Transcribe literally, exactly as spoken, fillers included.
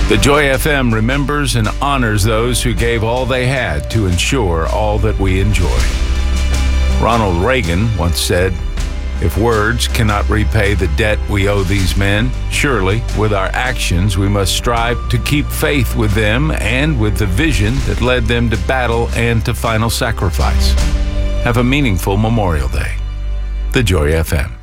The Joy F M remembers and honors those who gave all they had to ensure all that we enjoy. Ronald Reagan once said, "If words cannot repay the debt we owe these men, surely with our actions we must strive to keep faith with them and with the vision that led them to battle and to final sacrifice." Have a meaningful Memorial Day. The Joy F M.